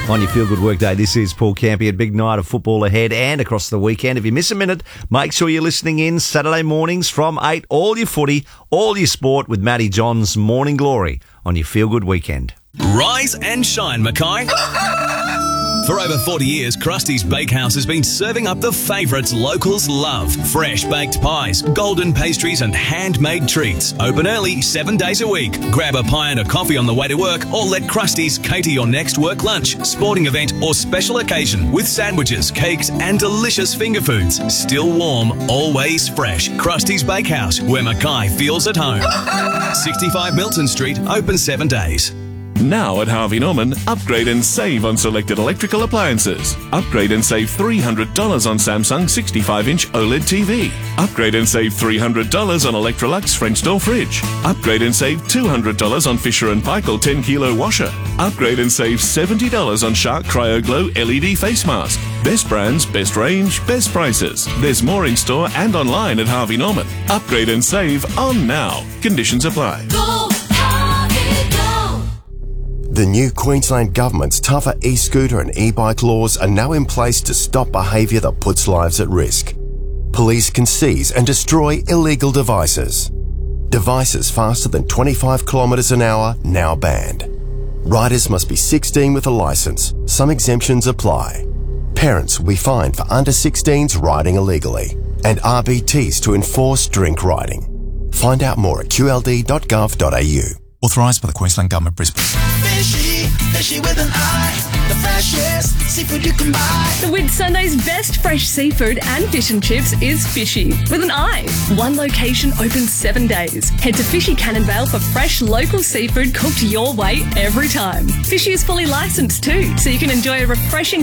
On your Feel Good Workday, this is Paul Campion. Big night of football ahead and across the weekend. If you miss a minute, make sure you're listening in Saturday mornings from 8. All your footy, all your sport with Matty John's Morning Glory on your Feel Good Weekend. Rise and shine, Mackay. For over 40 years, Krusty's Bakehouse has been serving up the favourites locals love. Fresh baked pies, golden pastries and handmade treats. Open early, 7 days a week. Grab a pie and a coffee on the way to work or let Krusty's cater your next work lunch, sporting event or special occasion with sandwiches, cakes and delicious finger foods. Still warm, always fresh. Krusty's Bakehouse, where Mackay feels at home. 65 Milton Street, open 7 days. Now at Harvey Norman, upgrade and save on selected electrical appliances. Upgrade and save $300 on Samsung 65-inch OLED TV. Upgrade and save $300 on Electrolux French door fridge. Upgrade and save $200 on Fisher & Paykel 10-kilo washer. Upgrade and save $70 on Shark Cryo Glow LED face mask. Best brands, best range, best prices. There's more in store and online at Harvey Norman. Upgrade and save on now. Conditions apply. The new Queensland Government's tougher e-scooter and e-bike laws are now in place to stop behaviour that puts lives at risk. Police can seize and destroy illegal devices. Devices faster than 25 kilometres an hour now banned. Riders must be 16 with a licence. Some exemptions apply. Parents will be fined for under 16s riding illegally, and RBTs to enforce drink riding. Find out more at qld.gov.au. Authorised by the Queensland Government, Brisbane. Fishy with an eye, the freshest seafood you can buy. The Whitsunday's best fresh seafood and fish and chips is Fishy with an eye. One location open 7 days. Head to Fishy Cannonvale for fresh local seafood cooked your way every time. Fishy is fully licensed too, so you can enjoy a refreshing